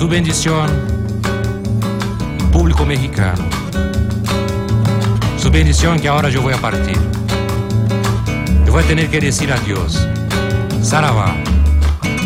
Su bendición, público mexicano. Su bendición que ahora yo voy a partir. Yo voy a tener que decir adiós. Saravá.